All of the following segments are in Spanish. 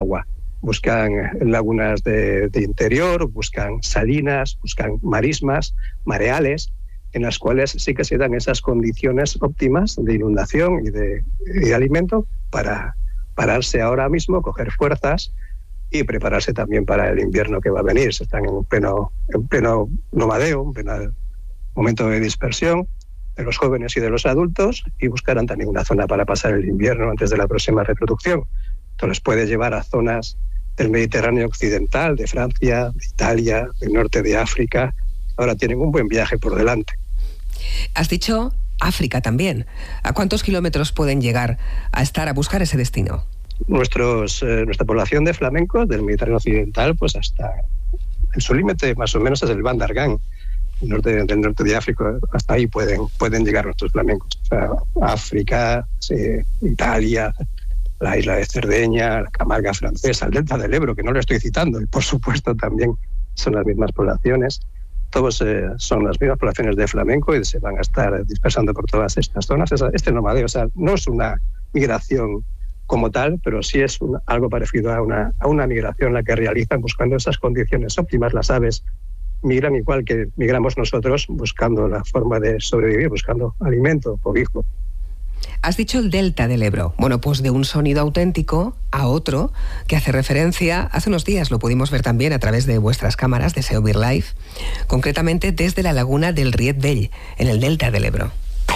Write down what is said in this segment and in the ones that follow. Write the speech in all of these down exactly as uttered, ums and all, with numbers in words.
agua. Buscan lagunas de, de interior, buscan salinas, buscan marismas, mareales, en las cuales sí que se dan esas condiciones óptimas de inundación y de, y de alimento para pararse ahora mismo, coger fuerzas y prepararse también para el invierno que va a venir. Se están en pleno, en pleno nomadeo, en pleno momento de dispersión de los jóvenes y de los adultos, y buscarán también una zona para pasar el invierno antes de la próxima reproducción. Esto les puede llevar a zonas del Mediterráneo occidental, de Francia, de Italia, del norte de África. Ahora tienen un buen viaje por delante. Has dicho África también. ¿A cuántos kilómetros pueden llegar a estar a buscar ese destino? Nuestros, eh, nuestra población de flamencos del Mediterráneo occidental, pues hasta el su límite más o menos es el Bandargán, el norte, del norte de África. Hasta ahí pueden, pueden llegar nuestros flamencos. O sea, África, sí, Italia, la isla de Cerdeña, la Camarga francesa, el delta del Ebro, que no lo estoy citando, y por supuesto también son las mismas poblaciones. Todos eh, son las mismas poblaciones de flamenco y se van a estar dispersando por todas estas zonas. Este nomadeo, o sea, no es una migración como tal, pero sí es un, algo parecido a una, a una migración la que realizan buscando esas condiciones óptimas. Las aves migran igual que migramos nosotros, buscando la forma de sobrevivir, buscando alimento, cobijo. Has dicho el delta del Ebro. Bueno, pues de un sonido auténtico a otro que hace referencia, hace unos días lo pudimos ver también a través de vuestras cámaras de SEO BirLife, concretamente desde la laguna del Riet Vell, en el delta del Ebro.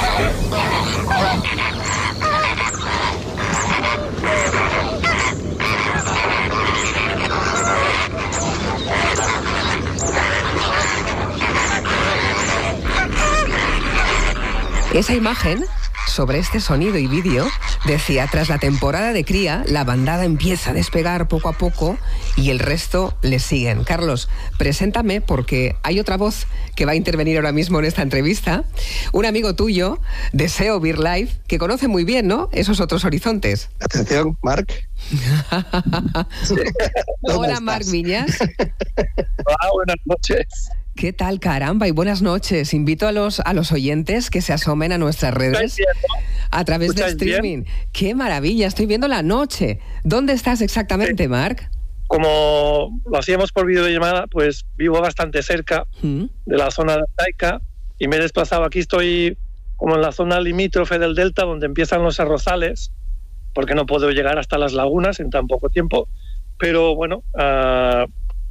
Esa imagen, sobre este sonido y vídeo, decía: tras la temporada de cría, la bandada empieza a despegar poco a poco y el resto le siguen. Carlos, preséntame, porque hay otra voz que va a intervenir ahora mismo en esta entrevista, un amigo tuyo de SEO BirLife, que conoce muy bien, ¿no?, esos otros horizontes. Atención, Marc. Hola, Marc Viñas. Hola, buenas noches. ¿Qué tal? Caramba, y buenas noches. Invito a los, a los oyentes que se asomen a nuestras redes a través de streaming. Bien? ¡Qué maravilla! Estoy viendo la noche. ¿Dónde estás exactamente, sí. Marc? Como lo hacíamos por videollamada, pues vivo bastante cerca ¿Mm? de la zona de Taica y me he desplazado. Aquí estoy como en la zona limítrofe del delta, donde empiezan los arrozales, porque no puedo llegar hasta las lagunas en tan poco tiempo. Pero bueno, uh,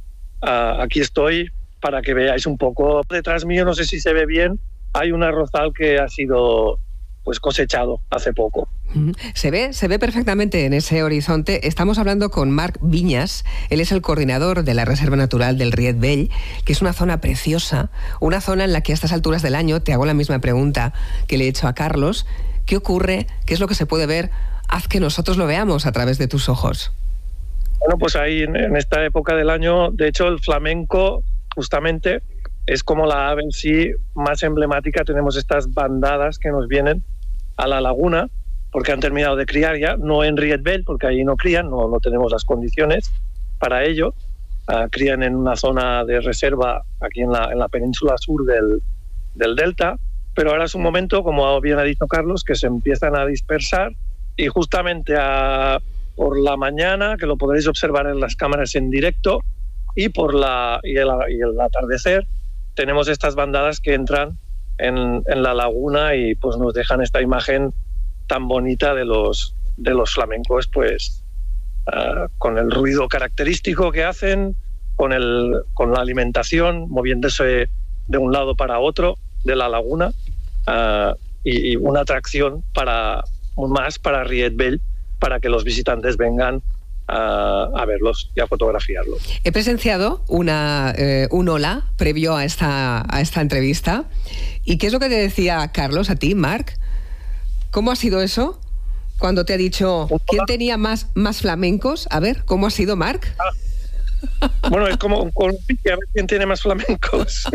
uh, aquí estoy para que veáis un poco. Detrás mío, no sé si se ve bien, hay un arrozal que ha sido pues cosechado hace poco. Se ve, se ve perfectamente en ese horizonte. Estamos hablando con Marc Viñas. Él es el coordinador de la Reserva Natural del Riet Vell, que es una zona preciosa, una zona en la que a estas alturas del año, te hago la misma pregunta que le he hecho a Carlos: ¿qué ocurre? ¿Qué es lo que se puede ver? Haz que nosotros lo veamos a través de tus ojos. Bueno, pues ahí en esta época del año, de hecho el flamenco justamente es como la ave en sí más emblemática. Tenemos estas bandadas que nos vienen a la laguna porque han terminado de criar ya, no en Riet Vell, porque ahí no crían, no, no tenemos las condiciones para ello. Uh, crían en una zona de reserva aquí en la, en la península sur del, del delta, pero ahora es un momento, como bien ha dicho Carlos, que se empiezan a dispersar y justamente a, por la mañana, que lo podréis observar en las cámaras en directo, y por la y el, y el atardecer tenemos estas bandadas que entran en, en la laguna y pues nos dejan esta imagen tan bonita de los de los flamencos, pues uh, con el ruido característico que hacen, con el con la alimentación, moviéndose de un lado para otro de la laguna, uh, y, y una atracción para más para Riet Vell, para que los visitantes vengan A, a verlos y a fotografiarlos. He presenciado una, eh, un hola previo a esta, a esta entrevista. ¿Y qué es lo que te decía Carlos a ti, Marc? ¿Cómo ha sido eso? Cuando te ha dicho quién tenía más, más flamencos. A ver, ¿cómo ha sido, Marc? Ah, bueno, es como con un pique, a ver quién tiene más flamencos.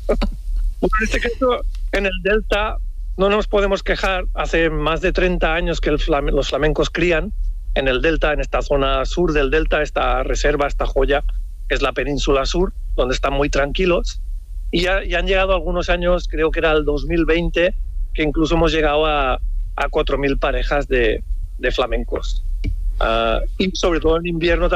En este caso, en el delta no nos podemos quejar. Hace más de treinta años que el flame, los flamencos crían en el delta, en esta zona sur del delta, esta reserva, esta joya, que es la península sur, donde están muy tranquilos. Y ya, ya han llegado algunos años, creo que era el dos mil veinte, que incluso hemos llegado a, a cuatro mil parejas de, de flamencos. Uh, y sobre todo en invierno